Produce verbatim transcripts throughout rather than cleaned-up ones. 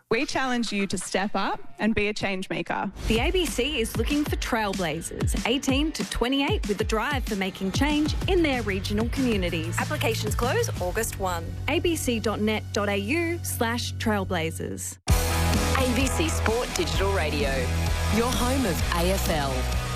We challenge you to step up and be a change maker. The A B C is looking for trailblazers, eighteen to twenty-eight, with a drive for making change in their regional communities. Applications close August first. abc.net.au slash trailblazers. A B C Sport Digital Radio, your home of A F L.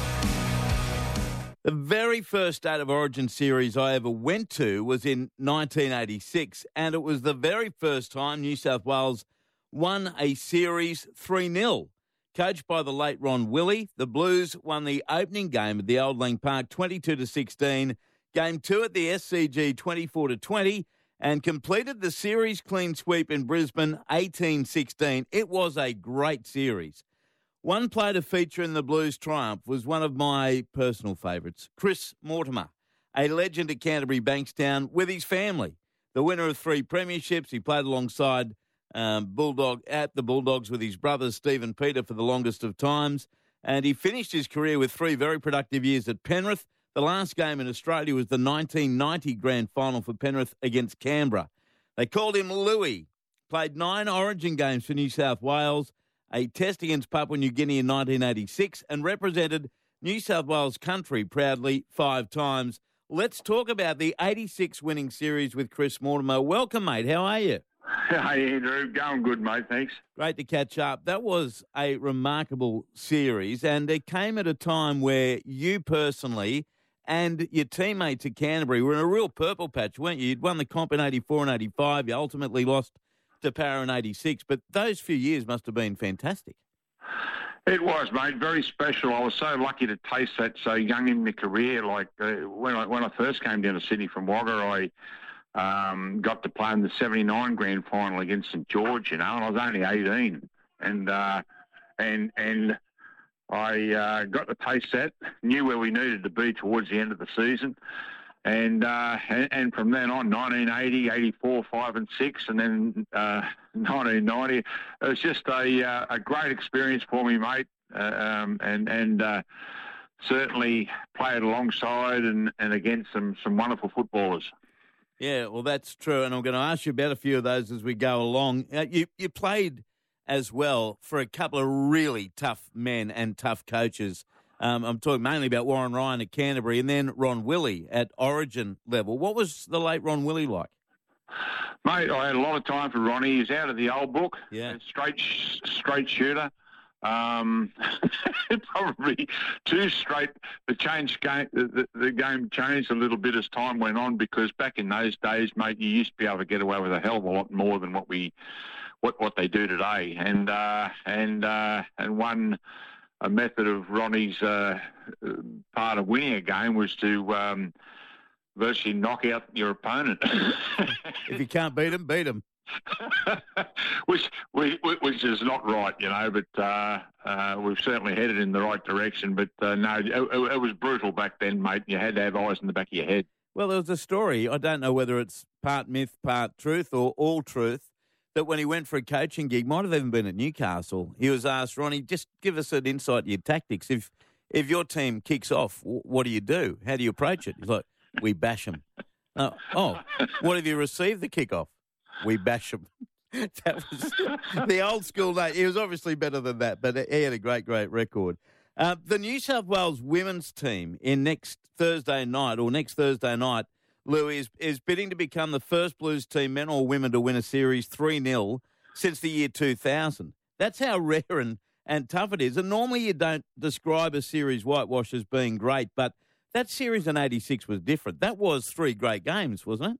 The very first State of Origin series I ever went to was in nineteen eighty-six, and it was the very first time New South Wales won a series three nil. Coached by the late Ron Willey, the Blues won the opening game at the Old Lang Park twenty-two to sixteen, game two at the S C G twenty-four to twenty, and completed the series clean sweep in Brisbane eighteen sixteen. It was a great series. One player to feature in the Blues' triumph was one of my personal favourites, Chris Mortimer, a legend at Canterbury Bankstown with his family. The winner of three premierships, he played alongside um, Bulldog at the Bulldogs with his brothers Steve and Peter for the longest of times, and he finished his career with three very productive years at Penrith. The last game in Australia was the nineteen ninety grand final for Penrith against Canberra. They called him Louis, played nine Origin games for New South Wales, a test against Papua New Guinea in nineteen eighty-six, and represented New South Wales country proudly five times. Let's talk about the eighty-six winning series with Chris Mortimer. Welcome, mate. How are you? Hey, Andrew. Going good, mate. Thanks. Great to catch up. That was a remarkable series, and it came at a time where you personally and your teammates at Canterbury were in a real purple patch, weren't you? You'd won the comp in eighty-four and eighty-five. You ultimately lost to Para in eighty-six, but those few years must have been fantastic. It was, mate, very special. I was so lucky to taste that so young in my career. Like uh, when I when I first came down to Sydney from Wagga, I um, got to play in the seventy-nine grand final against St George, you know, and I was only eighteen, and uh, and and I uh, got to taste that. Knew where we needed to be towards the end of the season. And, uh, and and from then on, nineteen eighty, eighty-four, five and six, and then uh, nineteen ninety, it was just a uh, a great experience for me, mate. Uh, um, and and uh, certainly played alongside and, and against some some wonderful footballers. Yeah, well, that's true, and I'm going to ask you about a few of those as we go along. Uh, you you played as well for a couple of really tough men and tough coaches. Um, I'm talking mainly about Warren Ryan at Canterbury and then Ron Willey at Origin level. What was the late Ron Willey like? Mate, I had a lot of time for Ronnie. He's out of the old book. Yeah. Straight straight shooter. Um, probably too straight. The change game, the, the game changed a little bit as time went on, because back in those days, mate, you used to be able to get away with a hell of a lot more than what we what what they do today. And uh, and uh, and one. A method of Ronnie's uh, part of winning a game was to um, virtually knock out your opponent. If you can't beat him, beat him. which, which which is not right, you know, but uh, uh, we've certainly headed in the right direction. But uh, no, it, it was brutal back then, mate. You had to have eyes in the back of your head. Well, there was a story, I don't know whether it's part myth, part truth, or all truth, that when he went for a coaching gig, might have even been at Newcastle, he was asked, Ronnie, just give us an insight to your tactics. If if your team kicks off, what do you do? How do you approach it? He's like, we bash them. Uh, oh, what have you received the kickoff? We bash them. That was the old school day. He was obviously better than that, but he had a great, great record. Uh, the New South Wales women's team in next Thursday night, or next Thursday night, Louis, is, is bidding to become the first Blues team, men or women, to win a series three nil since the year two thousand. That's how rare and, and tough it is. And normally you don't describe a series whitewash as being great, but that series in eighty-six was different. That was three great games, wasn't it?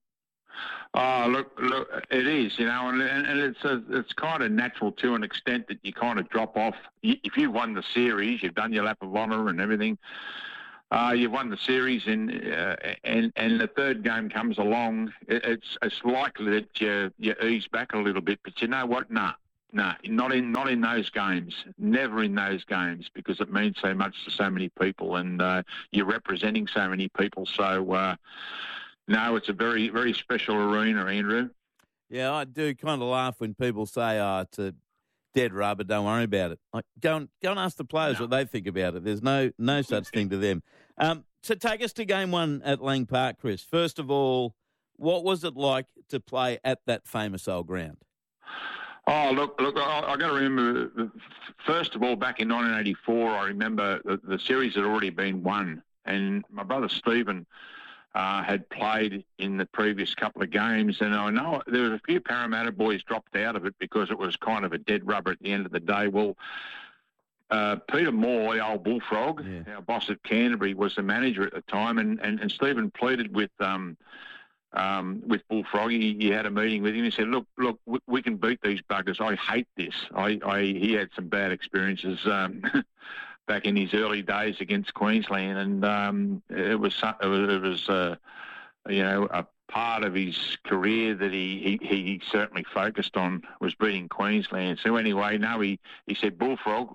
Oh, look, look, it is, you know, and, and it's a, it's kind of natural to an extent that you kind of drop off. If you won the series, you've done your lap of honour and everything. Uh, you've won the series, and uh, and and the third game comes along. It's it's likely that you you ease back a little bit, but you know what? Nah, nah, not in not in those games. Never in those games, because it means so much to so many people, and uh, you're representing so many people. So uh, no, it's a very very special arena, Andrew. Yeah, I do kind of laugh when people say, "Oh, it's a dead rubber, don't worry about it." Like, go and go and ask the players no. what they think about it. There's no no such thing to them. Um, so take us to game one at Lang Park, Chris. First of all, what was it like to play at that famous old ground? Oh, look, look! I, I got to remember. First of all, back in nineteen eighty-four, I remember the, the series had already been won, and my brother Stephen uh, had played in the previous couple of games, and I know there was a few Parramatta boys dropped out of it because it was kind of a dead rubber at the end of the day. Well, uh, Peter Moore, the old bullfrog, yeah. our boss at Canterbury, was the manager at the time, and and, and Stephen pleaded with. Um, Um, with Bullfrog, he, he had a meeting with him. He said, "Look, look, we, we can beat these buggers. I hate this. I, I he had some bad experiences um, back in his early days against Queensland, and um, it was it was, it was uh, you know a part of his career that he, he, he certainly focused on was beating Queensland. So anyway, no, he he said, Bullfrog,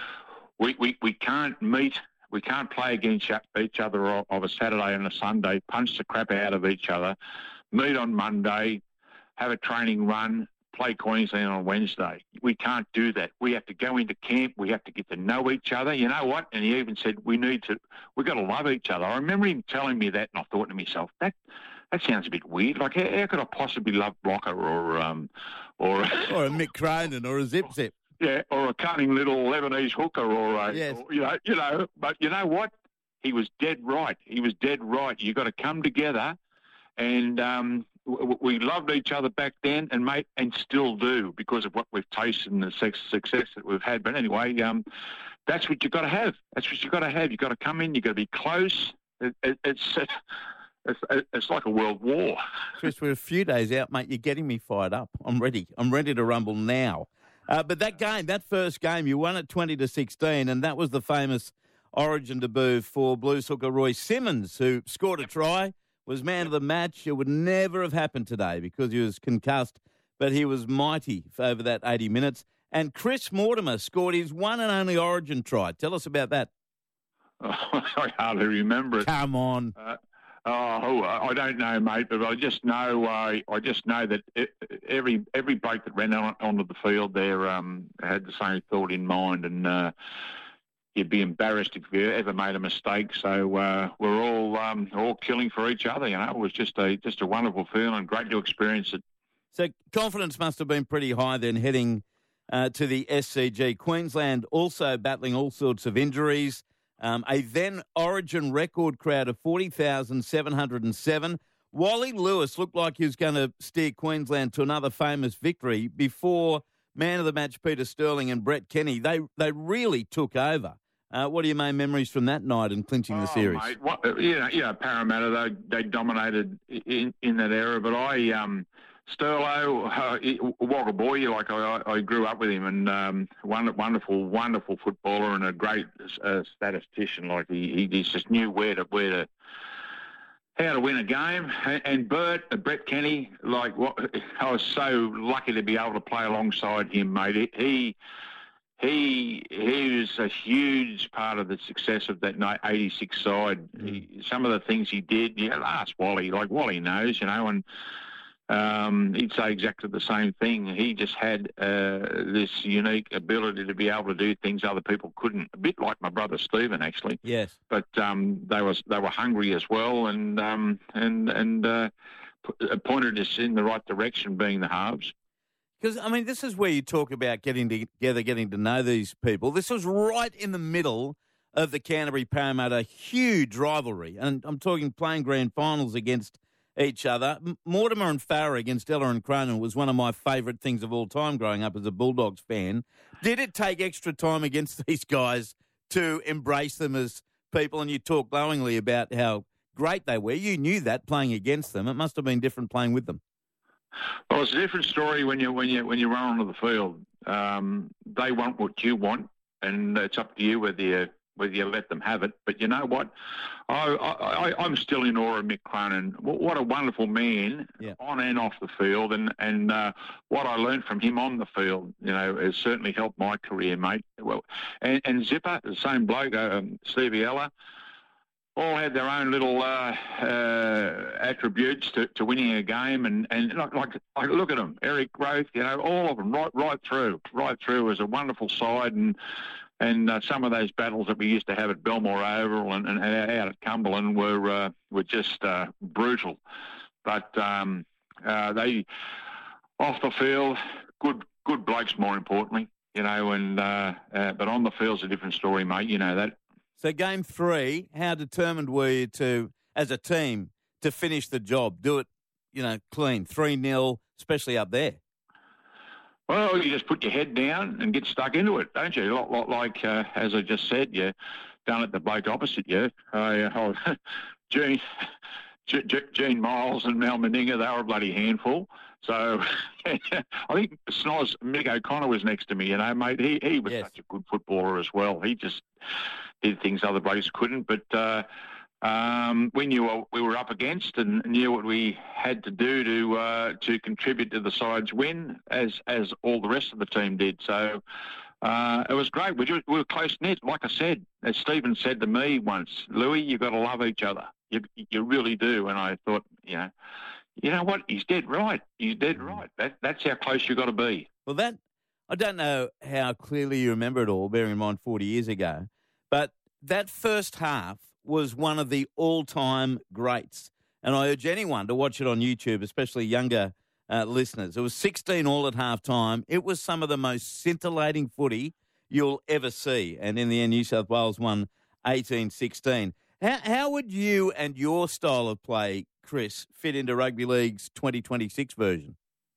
we we, we can't meet." We can't play against each other of a Saturday and a Sunday, punch the crap out of each other, meet on Monday, have a training run, play Queensland on Wednesday. We can't do that. We have to go into camp. We have to get to know each other. You know what? And he even said, we need to, we've got to love each other. I remember him telling me that, and I thought to myself, that that sounds a bit weird. Like, how, how could I possibly love Blocker or... Um, or, or a Mick Cronin or a Zip Zip? Yeah, or a cunning little Lebanese hooker, or a, yes. or, you know, you know. But you know what? He was dead right. He was dead right. You got to come together, and um, w- we loved each other back then, and mate, and still do because of what we've tasted and the success that we've had. But anyway, um, that's what you got to have. That's what you got to have. You got to come in. You got to be close. It, it, it's. It's, it's like a world war. Chris, we're a few days out, mate. You're getting me fired up. I'm ready. I'm ready to rumble now. Uh, but that game, that first game, you won it twenty to sixteen, and that was the famous Origin debut for Blues hooker Roy Simmons, who scored a try, was man of the match. It would never have happened today because he was concussed, but he was mighty for over that eighty minutes. And Chris Mortimer scored his one and only Origin try. Tell us about that. Oh, I hardly remember it. Come on. Uh, Oh, I don't know, mate, but I just know. Uh, I just know that it, every every bloke that ran on, onto the field there um, had the same thought in mind, and uh, you'd be embarrassed if you ever made a mistake. So uh, we're all um, all killing for each other. You know, it was just a just a wonderful feeling. Great to experience it. So confidence must have been pretty high then, heading uh, to the S C G. Queensland also battling all sorts of injuries. Um, a then Origin record crowd of forty thousand seven hundred seven. Wally Lewis looked like he was going to steer Queensland to another famous victory before man of the match Peter Sterling and Brett Kenny. They they really took over. Uh, what are your main memories from that night and clinching the oh, series? Mate, what, yeah, yeah, Parramatta, they, they dominated in, in that era, but I... Um, Sterlo, uh, Wagga boy, like I, I grew up with him, and um, wonderful, wonderful footballer and a great uh, statistician. Like he, he just knew where to, where to, how to win a game. And Bert, uh, Brett Kenny, like what, I was so lucky to be able to play alongside him, mate. He, he, he was a huge part of the success of that eighty-six side. He, some of the things he did, yeah, ask Wally, like Wally knows, you know, and. Um, he'd say exactly the same thing. He just had uh, this unique ability to be able to do things other people couldn't. A bit like my brother Stephen, actually. Yes. But um, they was they were hungry as well, and um, and and uh, pointed us in the right direction, being the halves. Because I mean, this is where you talk about getting together, getting to know these people. This was right in the middle of the Canterbury Parramatta huge rivalry, and I'm talking playing grand finals against each other. Mortimer and Farah against Ella and Cronin was one of my favourite things of all time growing up as a Bulldogs fan. Did it take extra time against these guys to embrace them as people? And you talk glowingly about how great they were. You knew that playing against them. It must have been different playing with them. Well, it's a different story when you when you when you run onto the field. Um, they want what you want, and it's up to you whether you whether you let them have it. But you know what? I, I, I'm still in awe of Mick Cronin. What a wonderful man, yeah. on and off the field, and and uh, what I learned from him on the field, you know, has certainly helped my career, mate. Well, and, and Zipper, the same bloke, um, Stevie Ella, all had their own little uh, uh, attributes to, to winning a game, and and like, like like look at them, Eric Growth, you know, all of them, right right through, right through, was a wonderful side. And. And uh, some of those battles that we used to have at Belmore Oval and, and out at Cumberland were uh, were just uh, brutal. But um, uh, they, off the field, good good blokes, more importantly, you know, and uh, uh, but on the field's a different story, mate. You know that. So game three, how determined were you to, as a team, to finish the job, do it, you know, clean, three nil, especially up there? Well, you just put your head down and get stuck into it, don't you? A lot, lot like, uh, as I just said, you down at the bloke opposite you. Uh, oh, Gene, G- G- Gene Miles and Mal Meninga, they were a bloody handful. So I think Snoz, Mick O'Connor was next to me, you know, mate. He he was yes. such a good footballer as well. He just did things other blokes couldn't. But uh, um, we knew what we were up against and knew what we had to do to uh, to contribute to the side's win, as as all the rest of the team did. So uh, it was great. We, just, we were close-knit. Like I said, as Stephen said to me once, Louis, you've got to love each other. You, you really do. And I thought, you know, you know what? He's dead right. He's dead right. That, that's how close you've got to be. Well, that I don't know how clearly you remember it all, bearing in mind forty years ago, but that first half was one of the all-time greats. And I urge anyone to watch it on YouTube, especially younger uh, listeners. It was sixteen all at half-time. It was some of the most scintillating footy you'll ever see. And in the end, New South Wales won eighteen sixteen. How, how would you and your style of play, Chris, fit into Rugby League's twenty twenty-six version?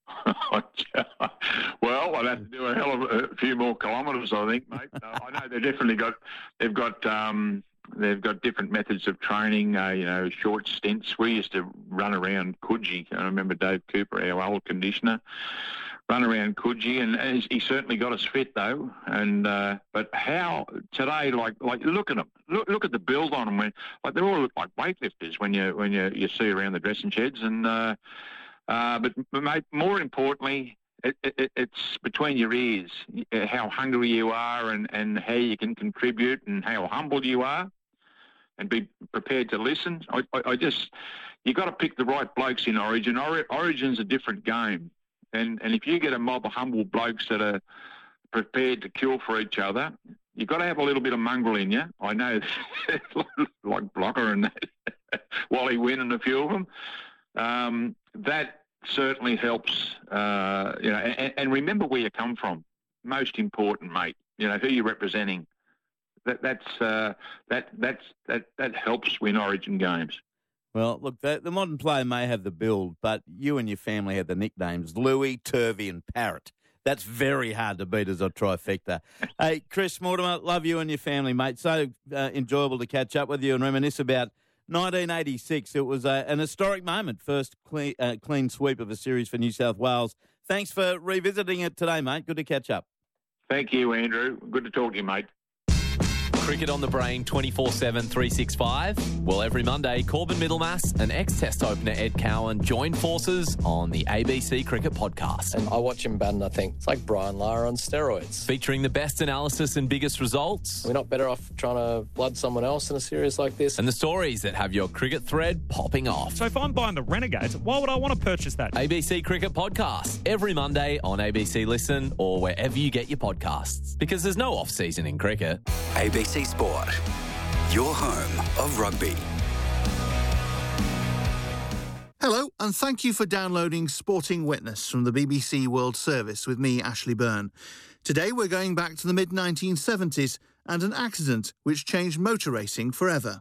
Well, I'd have to do a hell of a few more kilometres, I think, mate. Uh, I know they've definitely got, they've got, um, they've got different methods of training. Uh, you know, short stints. We used to run around Coogee. I remember Dave Cooper, our old conditioner, run around Coogee, and, and he certainly got us fit though. And uh, but how today, like like look at them, look look at the build on them. When like they all look like weightlifters when you when you, you see around the dressing sheds. And uh, uh, but mate, more importantly, it, it, it's between your ears, how hungry you are, and, and how you can contribute, and how humble you are, and be prepared to listen. I, I, I just you got to pick the right blokes in Origin. Or, Origin's a different game. And and if you get a mob of humble blokes that are prepared to kill for each other, you've got to have a little bit of mongrel in you. I know, like Blocker and that, Wally Wynn and a few of them. Um, that certainly helps, uh, you know, and, and remember where you come from. Most important, mate. You know, who you're representing. That that's uh, that that's that that helps win Origin games. Well, look, the, the modern player may have the build, but you and your family have the nicknames Louis, Turvey and Parrot. That's very hard to beat as a trifecta. Hey, Chris Mortimer, love you and your family, mate. So uh, enjoyable to catch up with you and reminisce about nineteen eighty-six. It was uh, an historic moment, first clean, uh, clean sweep of a series for New South Wales. Thanks for revisiting it today, mate. Good to catch up. Thank you, Andrew. Good to talk to you, mate. Cricket on the Brain twenty-four seven, three sixty-five. Well, every Monday, Corbin Middlemass and ex-Test opener Ed Cowan join forces on the A B C Cricket Podcast. And I watch him bat and I think, it's like Brian Lara on steroids. Featuring the best analysis and biggest results. We're not better off trying to blood someone else in a series like this. And the stories that have your cricket thread popping off. So if I'm buying the Renegades, why would I want to purchase that? A B C Cricket Podcast, every Monday on A B C Listen or wherever you get your podcasts. Because there's no off-season in cricket. A B C Sport, your home of rugby. Hello, and thank you for downloading Sporting Witness from the B B C World Service with me, Ashley Byrne. Today we're going back to the mid nineteen seventies and an accident which changed motor racing forever.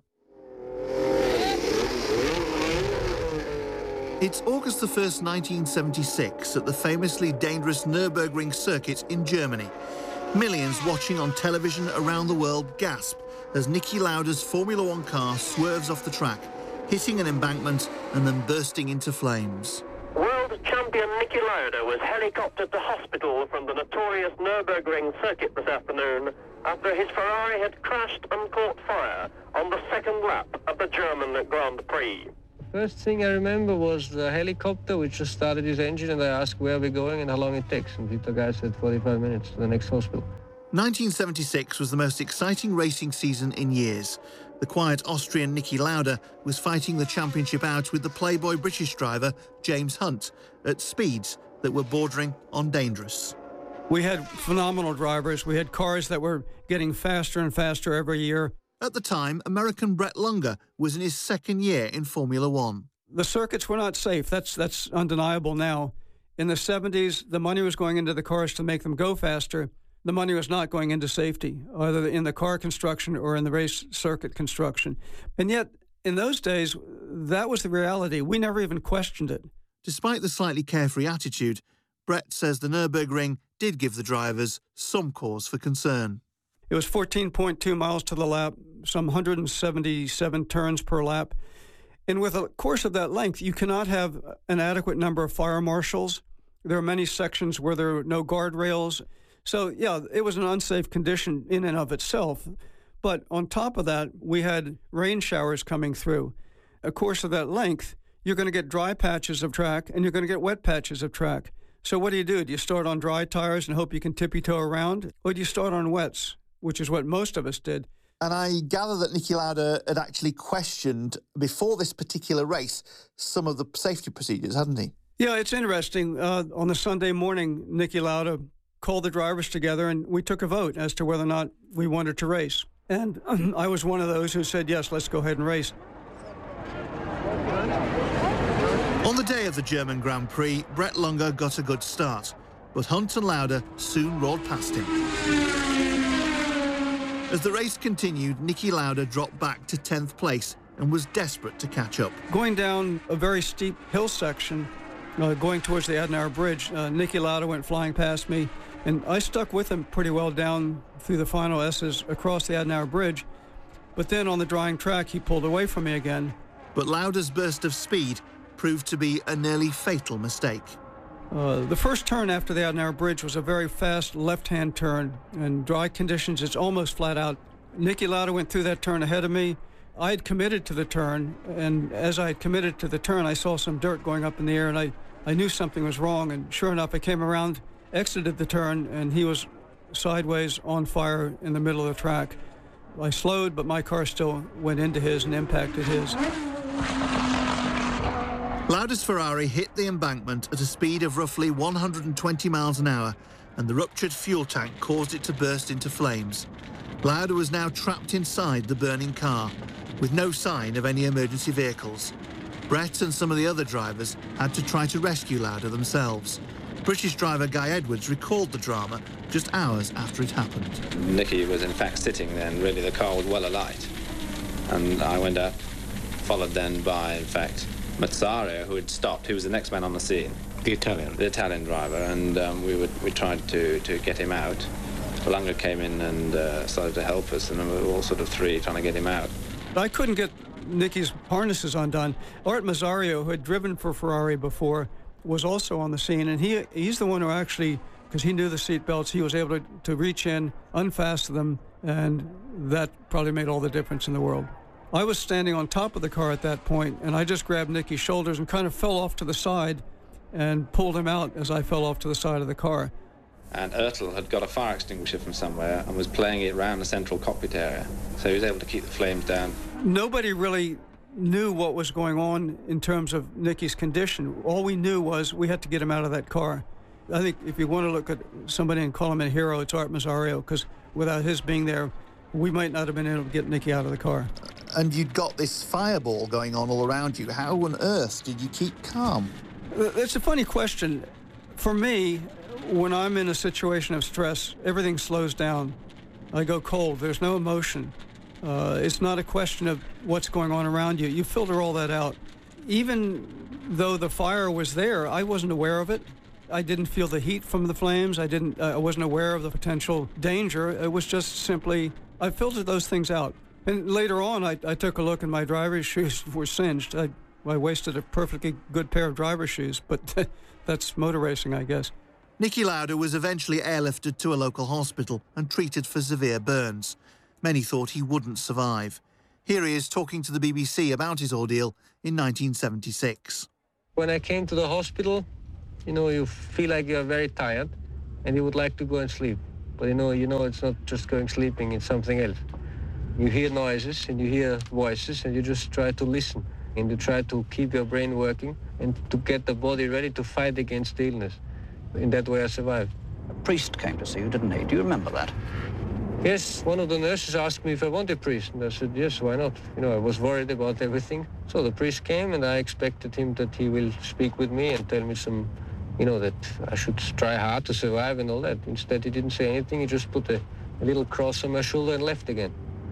It's August the first, nineteen seventy-six, at the famously dangerous Nürburgring circuit in Germany. Millions watching on television around the world gasp as Niki Lauda's Formula One car swerves off the track, hitting an embankment and then bursting into flames. World champion Niki Lauda was helicoptered to hospital from the notorious Nürburgring circuit this afternoon after his Ferrari had crashed and caught fire on the second lap of the German Grand Prix. First thing I remember was the helicopter, which just started his engine, and I asked where we're going and how long it takes. And the guy said forty-five minutes to the next hospital. nineteen seventy-six was the most exciting racing season in years. The quiet Austrian Niki Lauda was fighting the championship out with the playboy British driver James Hunt at speeds that were bordering on dangerous. We had phenomenal drivers. We had cars that were getting faster and faster every year. At the time, American Brett Lunger was in his second year in Formula One. The circuits were not safe. That's that's undeniable now. In the seventies, the money was going into the cars to make them go faster. The money was not going into safety, either in the car construction or in the race circuit construction. And yet, in those days, that was the reality. We never even questioned it. Despite the slightly carefree attitude, Brett says the Nürburgring did give the drivers some cause for concern. It was fourteen point two miles to the lap, some one hundred seventy-seven turns per lap. And with a course of that length, you cannot have an adequate number of fire marshals. There are many sections where there are no guardrails. So, yeah, it was an unsafe condition in and of itself. But on top of that, we had rain showers coming through. A course of that length, you're going to get dry patches of track and you're going to get wet patches of track. So what do you do? Do you start on dry tires and hope you can tippy-toe around? Or do you start on wets, which is what most of us did? And I gather that Niki Lauda had actually questioned, before this particular race, some of the safety procedures, hadn't he? Yeah, it's interesting. Uh, on the Sunday morning, Niki Lauda called the drivers together and we took a vote as to whether or not we wanted to race. And um, I was one of those who said, yes, let's go ahead and race. On the day of the German Grand Prix, Brett Lunger got a good start, but Hunt and Lauda soon rolled past him. As the race continued, Niki Lauda dropped back to tenth place and was desperate to catch up. Going down a very steep hill section, uh, going towards the Adenauer Bridge, uh, Niki Lauda went flying past me, and I stuck with him pretty well down through the final S's across the Adenauer Bridge. But then on the drying track, he pulled away from me again. But Lauda's burst of speed proved to be a nearly fatal mistake. Uh, the first turn after the Adenauer Bridge was a very fast left-hand turn. In dry conditions, it's almost flat out. Niki Lauda went through that turn ahead of me. I had committed to the turn, and as I had committed to the turn, I saw some dirt going up in the air, and I, I knew something was wrong. And sure enough, I came around, exited the turn, and he was sideways on fire in the middle of the track. I slowed, but my car still went into his and impacted his. Lauda's Ferrari hit the embankment at a speed of roughly one hundred twenty miles an hour, and the ruptured fuel tank caused it to burst into flames. Lauda was now trapped inside the burning car, with no sign of any emergency vehicles. Brett and some of the other drivers had to try to rescue Lauda themselves. British driver Guy Edwards recalled the drama just hours after it happened. Niki was in fact sitting there, and really the car was well alight. And I went up, followed then by, in fact, Mazzario, who had stopped. He was the next man on the scene. The Italian? The Italian driver, and um, we, would, we tried to, to get him out. Lunger came in and uh, started to help us, and we were all sort of three trying to get him out. I couldn't get Niki's harnesses undone. Art Mazzario, who had driven for Ferrari before, was also on the scene, and he he's the one who actually, because he knew the seat belts, he was able to, to reach in, unfasten them, and that probably made all the difference in the world. I was standing on top of the car at that point, and I just grabbed Niki's shoulders and kind of fell off to the side and pulled him out as I fell off to the side of the car. And Ertl had got a fire extinguisher from somewhere and was playing it around the central cockpit area, so he was able to keep the flames down. Nobody really knew what was going on in terms of Niki's condition. All we knew was we had to get him out of that car. I think if you want to look at somebody and call him a hero, it's Art Mazzario, because without his being there, we might not have been able to get Niki out of the car. And you'd got this fireball going on all around you. How on earth did you keep calm? It's a funny question. For me, when I'm in a situation of stress, everything slows down. I go cold. There's no emotion. Uh, it's not a question of what's going on around you. You filter all that out. Even though the fire was there, I wasn't aware of it. I didn't feel the heat from the flames. I didn't. Uh, I wasn't aware of the potential danger. It was just simply, I filtered those things out. And later on, I, I took a look and my driver's shoes were singed. I, I wasted a perfectly good pair of driver's shoes, but that's motor racing, I guess. Niki Lauda was eventually airlifted to a local hospital and treated for severe burns. Many thought he wouldn't survive. Here he is talking to the B B C about his ordeal in nineteen seventy-six. When I came to the hospital, you know, you feel like you're very tired and you would like to go and sleep. But, you know, you know it's not just going sleeping, it's something else. You hear noises and you hear voices and you just try to listen. And you try to keep your brain working and to get the body ready to fight against the illness. In that way I survived. A priest came to see you, didn't he? Do you remember that? Yes, one of the nurses asked me if I want a priest, and I said, yes, why not? You know, I was worried about everything. So the priest came, and I expected him that he will speak with me and tell me some you know, that I should try hard to survive and all that. Instead, he didn't say anything. He just put a, a little cross on my shoulder and left again.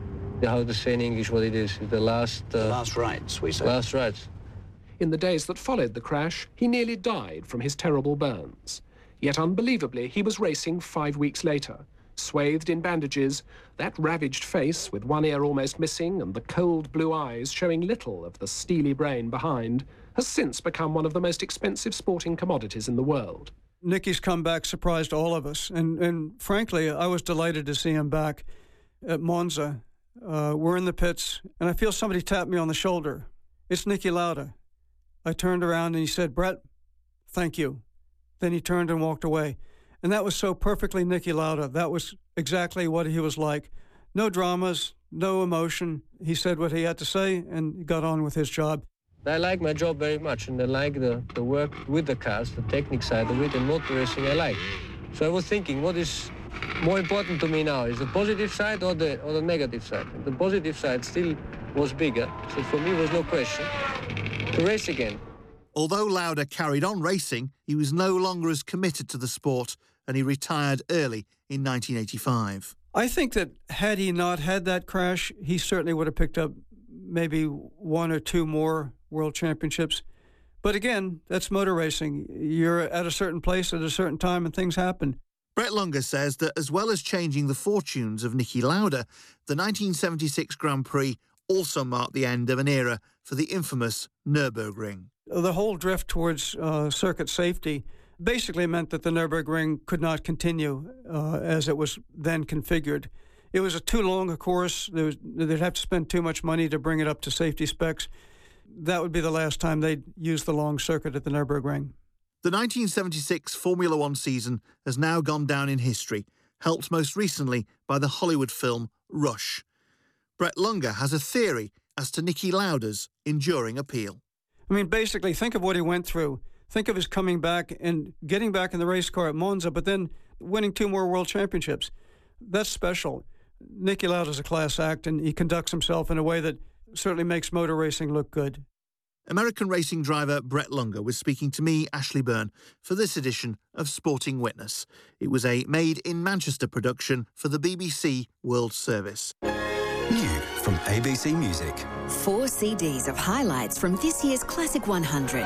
How to say in English what it is, the last... Uh, the last rites, we say. Last rites. In the days that followed the crash, he nearly died from his terrible burns. Yet unbelievably, he was racing five weeks later, swathed in bandages, that ravaged face with one ear almost missing and the cold blue eyes showing little of the steely brain behind, has since become one of the most expensive sporting commodities in the world. Nicky's comeback surprised all of us, and, and frankly, I was delighted to see him back at Monza. Uh, we're in the pits, and I feel somebody tap me on the shoulder. It's Niki Lauda. I turned around and he said, "Brett, thank you." Then he turned and walked away. And that was so perfectly Niki Lauda. That was exactly what he was like. No dramas, no emotion. He said what he had to say and he got on with his job. I like my job very much, and I like the, the work with the cars, the technical side of it, and motor racing I like. So I was thinking, what is more important to me now? Is the positive side or the, or the negative side? And the positive side still was bigger, so for me it was no question to race again. Although Lauda carried on racing, he was no longer as committed to the sport, and he retired early in nineteen eighty-five. I think that had he not had that crash, he certainly would have picked up maybe one or two more world championships. But again, that's motor racing. You're at a certain place at a certain time and things happen. Brett Lunger says that as well as changing the fortunes of Niki Lauda, the nineteen seventy-six Grand Prix also marked the end of an era for the infamous Nürburgring. The whole drift towards uh, circuit safety basically meant that the Nürburgring could not continue uh, as it was then configured. It was a too long a course. There was, they'd have to spend too much money to bring it up to safety specs. That would be the last time they'd use the long circuit at the Nürburgring. The nineteen seventy-six Formula One season has now gone down in history, helped most recently by the Hollywood film Rush. Brett Lunger has a theory as to Niki Lauda's enduring appeal. I mean, basically, think of what he went through. Think of his coming back and getting back in the race car at Monza, but then winning two more world championships. That's special. Niki Lauda's a class act, and he conducts himself in a way that certainly makes motor racing look good. American racing driver Brett Lunger was speaking to me, Ashley Byrne, for this edition of Sporting Witness. It was a made-in-Manchester production for the B B C World Service. New from A B C Music. Four C Ds of highlights from this year's Classic one hundred.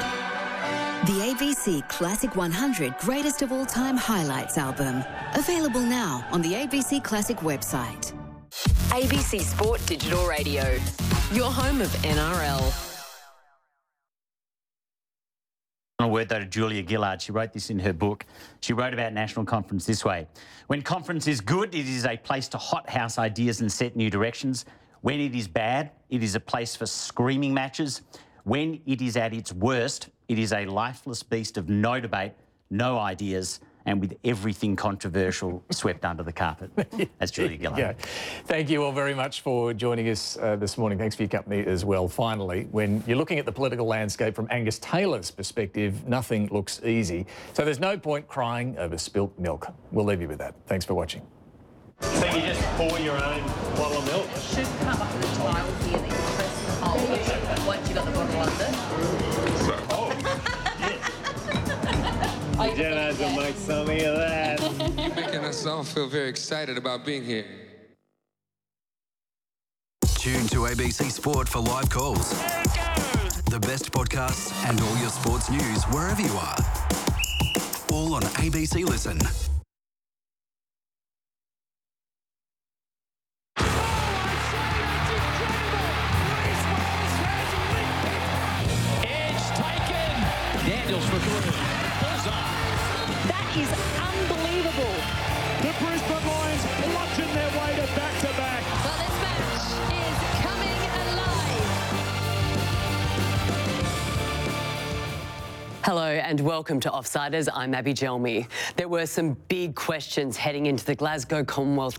The A B C Classic one hundred Greatest of All Time Highlights album. Available now on the A B C Classic website. A B C Sport Digital Radio, your home of N R L. A word though to Julia Gillard. She wrote this in her book. She wrote about National Conference this way. When conference is good, it is a place to hothouse ideas and set new directions. When it is bad, it is a place for screaming matches. When it is at its worst, it is a lifeless beast of no debate, no ideas, and with everything controversial swept under the carpet. That's Julia Gillard. Yeah. Thank you all very much for joining us uh, this morning. Thanks for your company as well. Finally, when you're looking at the political landscape from Angus Taylor's perspective, nothing looks easy. So there's no point crying over spilt milk. We'll leave you with that. Thanks for watching. So you just pour your own bottle of milk? Should come up with a tile here that you press and hold once you've got the bottle under. Oh, yes. Jenna's will make something of that. Making us all feel very excited about being here. Tune to A B C Sport for live calls. The best podcasts and all your sports news wherever you are. All on A B C Listen. That is unbelievable. The Brisbane Lions bludgeon their way to back-to-back. Well, this match is coming alive. Hello and welcome to Offsiders. I'm Abby Gelmi. There were some big questions heading into the Glasgow Commonwealth